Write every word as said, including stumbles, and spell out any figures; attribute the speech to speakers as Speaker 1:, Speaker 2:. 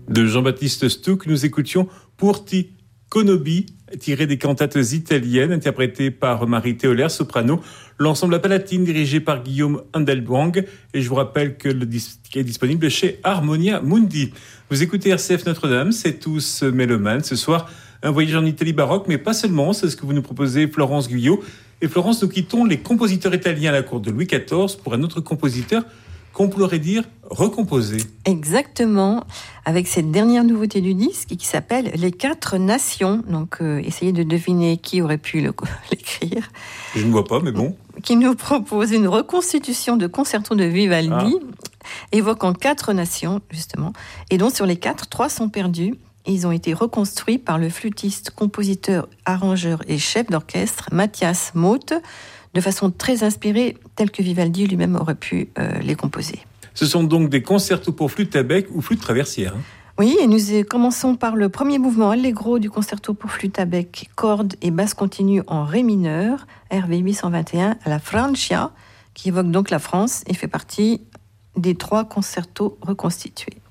Speaker 1: De Jean-Baptiste Stuck, nous écoutions Purti Conobi, tiré des cantates italiennes, interprétées par Marie Théolaire, soprano. L'ensemble La Palatine, dirigé par Guillaume Handelbang. Et je vous rappelle que le disque est disponible chez Harmonia Mundi. Vous écoutez R C F Notre-Dame, c'est tous mélomanes. Ce soir, un voyage en Italie baroque, mais pas seulement. C'est ce que vous nous proposez, Florence Guyot. Et Florence, nous quittons les compositeurs italiens à la cour de Louis quatorze pour un autre compositeur qu'on pourrait dire recomposé.
Speaker 2: Exactement, avec cette dernière nouveauté du disque qui s'appelle Les Quatre Nations. Donc, euh, essayez de deviner qui aurait pu le, l'écrire.
Speaker 1: Je ne vois pas, mais bon.
Speaker 2: Qui nous propose une reconstitution de concerto de Vivaldi, ah. évoquant quatre nations, justement. Et donc, sur les quatre, trois sont perdus. Ils ont été reconstruits par le flûtiste, compositeur, arrangeur et chef d'orchestre Matthias Moth, de façon très inspirée, telle que Vivaldi lui-même aurait pu euh, les composer.
Speaker 1: Ce sont donc des concertos pour flûte à bec ou flûte traversière. Hein.
Speaker 2: Oui, et nous commençons par le premier mouvement allegro du concerto pour flûte à bec, cordes et basse continue en ré mineur, R V huit cent vingt et un, à la Francia, qui évoque donc la France et fait partie des trois concertos reconstitués.